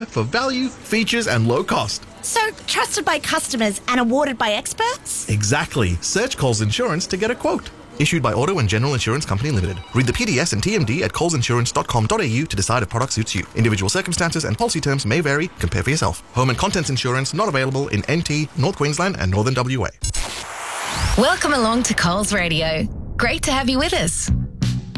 for value, features and low cost. So, trusted by customers and awarded by experts? Exactly. Search Coles Insurance to get a quote. Issued by Auto and General Insurance Company Limited. Read the PDS and TMD at colesinsurance.com.au to decide if product suits you. Individual circumstances and policy terms may vary. Compare for yourself. Home and contents insurance not available in NT, North Queensland and Northern WA. Welcome along to Coles Radio. Great to have you with us.